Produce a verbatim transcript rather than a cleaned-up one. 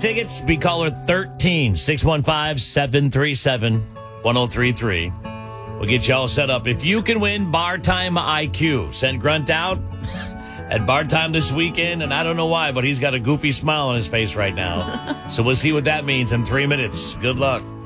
tickets. Be caller thirteen, six one five, seven three seven, one oh three three. We'll get you all set up. If you can win Bar Time I Q, send Grunt out at Bar Time this weekend, and I don't know why, but he's got a goofy smile on his face right now. So we'll see what that means in three minutes. Good luck.